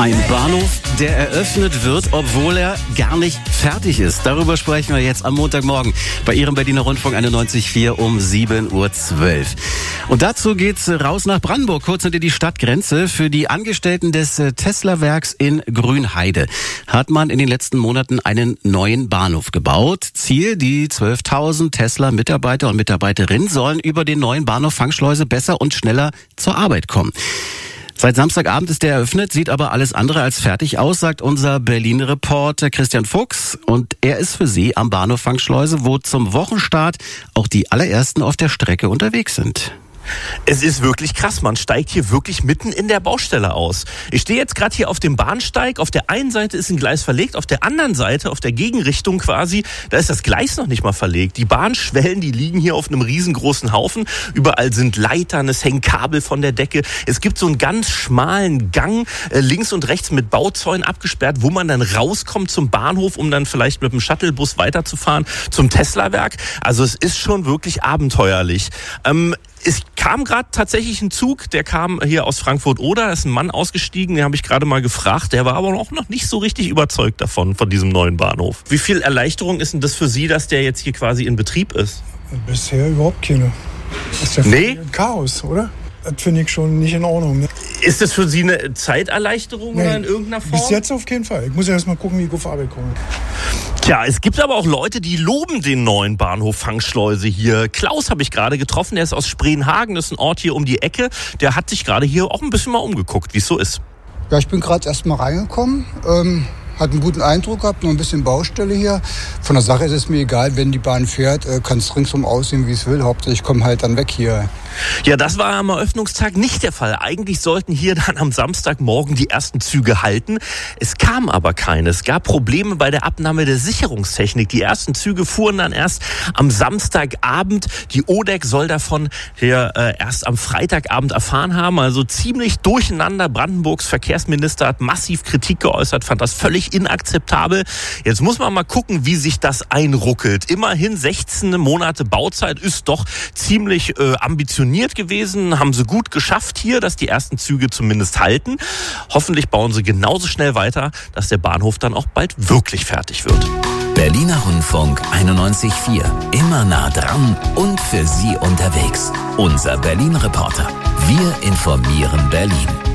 Ein Bahnhof, der eröffnet wird, obwohl er gar nicht fertig ist. Darüber sprechen wir jetzt am Montagmorgen bei Ihrem Berliner Rundfunk 91.4 um 7.12 Uhr. Und dazu geht's raus nach Brandenburg, kurz hinter die Stadtgrenze. Für die Angestellten des Tesla-Werks in Grünheide hat man in den letzten Monaten einen neuen Bahnhof gebaut. Ziel, die 12.000 Tesla-Mitarbeiter und Mitarbeiterinnen sollen über den neuen Bahnhof Fangschleuse besser und schneller zur Arbeit kommen. Seit Samstagabend ist der eröffnet, sieht aber alles andere als fertig aus, sagt unser Berlin-Reporter Christian Fuchs. Und er ist für Sie am Bahnhof Fangschleuse, wo zum Wochenstart auch die allerersten auf der Strecke unterwegs sind. Es ist wirklich krass, man steigt hier wirklich mitten in der Baustelle aus. Ich stehe jetzt gerade hier auf dem Bahnsteig, auf der einen Seite ist ein Gleis verlegt, auf der anderen Seite, auf der Gegenrichtung quasi, da ist das Gleis noch nicht mal verlegt. Die Bahnschwellen, die liegen hier auf einem riesengroßen Haufen, überall sind Leitern, es hängen Kabel von der Decke. Es gibt so einen ganz schmalen Gang, links und rechts mit Bauzäunen abgesperrt, wo man dann rauskommt zum Bahnhof, um dann vielleicht mit dem Shuttlebus weiterzufahren zum Tesla-Werk. Also es ist schon wirklich abenteuerlich. Es kam gerade tatsächlich ein Zug, der kam hier aus Frankfurt-Oder, da ist ein Mann ausgestiegen, den habe ich gerade mal gefragt, der war aber auch noch nicht so richtig überzeugt von diesem neuen Bahnhof. Wie viel Erleichterung ist denn das für Sie, dass der jetzt hier quasi in Betrieb ist? Bisher überhaupt keine. Das ist ja ein Chaos, oder? Das finde ich schon nicht in Ordnung. Ne? Ist das für Sie eine Zeiterleichterung oder in irgendeiner Form? Bis jetzt auf keinen Fall. Ich muss ja erst mal gucken, wie ich auf Arbeit komme. Tja, es gibt aber auch Leute, die loben den neuen Bahnhof Fangschleuse hier. Klaus habe ich gerade getroffen, der ist aus Spreenhagen, das ist ein Ort hier um die Ecke. Der hat sich gerade hier auch ein bisschen mal umgeguckt, wie es so ist. Ja, ich bin gerade erst mal reingekommen. Hat einen guten Eindruck gehabt, noch ein bisschen Baustelle hier. Von der Sache ist es mir egal, wenn die Bahn fährt, kann es ringsum aussehen, wie es will. Hauptsache ich komme halt dann weg hier. Ja, das war am Eröffnungstag nicht der Fall. Eigentlich sollten hier dann am Samstagmorgen die ersten Züge halten. Es kam aber keine. Es gab Probleme bei der Abnahme der Sicherungstechnik. Die ersten Züge fuhren dann erst am Samstagabend. Die ODEC soll davon hier erst am Freitagabend erfahren haben. Also ziemlich durcheinander. Brandenburgs Verkehrsminister hat massiv Kritik geäußert, fand das völlig inakzeptabel. Jetzt muss man mal gucken, wie sich das einruckelt. Immerhin 16 Monate Bauzeit ist doch ziemlich ambitioniert gewesen, haben sie gut geschafft hier, dass die ersten Züge zumindest halten. Hoffentlich bauen sie genauso schnell weiter, dass der Bahnhof dann auch bald wirklich fertig wird. Berliner Rundfunk 91.4. Immer nah dran und für Sie unterwegs. Unser Berlin-Reporter. Wir informieren Berlin.